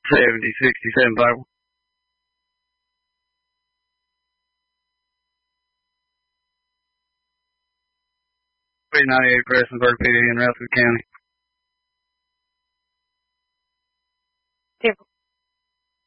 7067 Bible. 398 Prestonburg, PDA in Ralston County.